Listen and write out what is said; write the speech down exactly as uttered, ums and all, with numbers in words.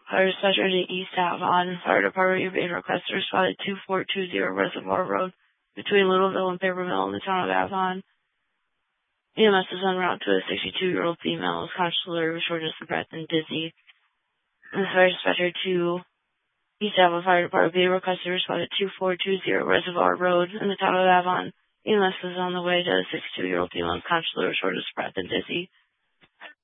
Fire dispatcher to East Avon. Fire department, you're being requested to respond at two four two zero Reservoir Road between Littleville and Papermill in the town of Avon. E M S is en route to a sixty-two-year-old female with conscious delirium with shortness of breath and dizzy. And the fire dispatcher to East Avon Fire Department being requested to respond at two four two zero Reservoir Road in the town of Avon. E M S is on the way to a sixty-two-year-old female with conscious delirium with shortness of breath and dizzy.